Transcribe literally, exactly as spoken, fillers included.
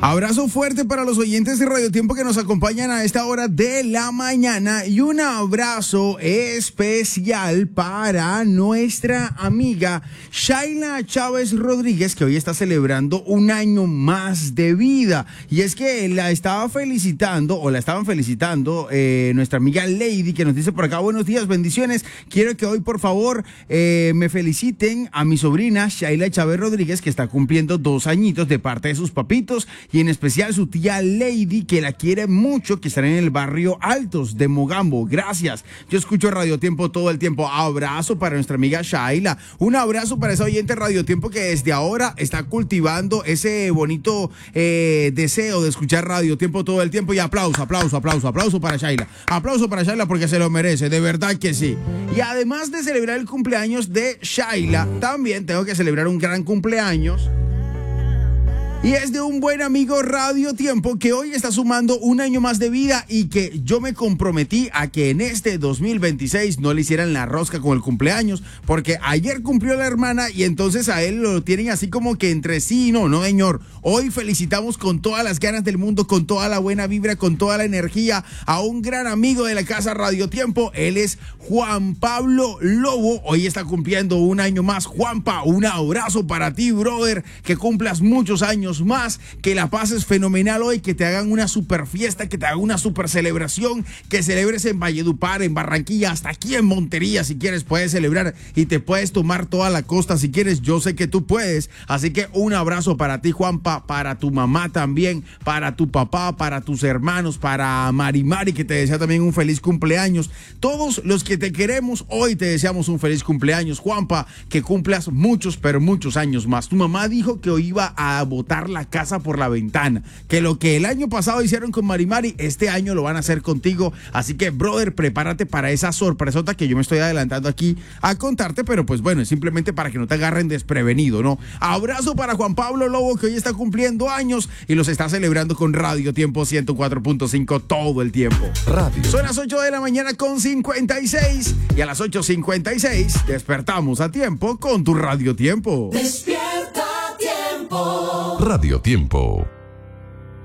Abrazo fuerte para los oyentes de Radio Tiempo que nos acompañan a esta hora de la mañana y un abrazo especial para nuestra amiga Shaila Chávez Rodríguez, que hoy está celebrando un año más de vida. Y es que la estaba felicitando, o la estaban felicitando, eh, nuestra amiga Lady, que nos dice por acá: buenos días, bendiciones. Quiero que hoy, por favor, eh, me feliciten a mi sobrina Shaila Chávez Rodríguez, que está cumpliendo dos añitos, de parte de sus papitos, y en especial su tía Lady, que la quiere mucho, que está en el barrio Altos de Mogambo. Gracias. Yo escucho Radio Tiempo todo el tiempo. Abrazo para nuestra amiga Shaila. Un abrazo para esa oyente Radio Tiempo que desde ahora está cultivando ese bonito eh, deseo de escuchar Radio Tiempo todo el tiempo. Y aplauso, aplauso, aplauso, aplauso para Shaila. Aplauso para Shaila porque se lo merece, de verdad que sí. Y además de celebrar el cumpleaños de Shaila, también tengo que celebrar un gran cumpleaños. Y es de un buen amigo Radio Tiempo que hoy está sumando un año más de vida y que yo me comprometí a que en este dos mil veintiséis no le hicieran la rosca con el cumpleaños, porque ayer cumplió la hermana y entonces a él lo tienen así como que entre sí y no, no señor. Hoy felicitamos con todas las ganas del mundo, con toda la buena vibra, con toda la energía a un gran amigo de la casa Radio Tiempo. Él es Juan Pablo Lobo. Hoy está cumpliendo un año más. Juanpa, un abrazo para ti, brother, que cumplas muchos años más, que la pases fenomenal hoy, que te hagan una super fiesta, que te hagan una super celebración, que celebres en Valledupar, en Barranquilla, hasta aquí en Montería. Si quieres puedes celebrar y te puedes tomar toda la costa si quieres, yo sé que tú puedes. Así que un abrazo para ti, Juanpa, para tu mamá también, para tu papá, para tus hermanos, para Mari Mari, que te desea también un feliz cumpleaños. Todos los que te queremos hoy te deseamos un feliz cumpleaños, Juanpa, que cumplas muchos pero muchos años más. Tu mamá dijo que hoy iba a botar la casa por la ventana, que lo que el año pasado hicieron con Mari Mari, este año lo van a hacer contigo. Así que, brother, prepárate para esa sorpresota que yo me estoy adelantando aquí a contarte, pero pues bueno, es simplemente para que no te agarren desprevenido, ¿no? Abrazo para Juan Pablo Lobo, que hoy está cumpliendo años y los está celebrando con Radio Tiempo ciento cuatro punto cinco todo el tiempo. Radio. Son las ocho de la mañana con cincuenta y seis y a las ocho cincuenta y seis despertamos a tiempo con tu Radio Tiempo. Despierta Tiempo. Radio Tiempo.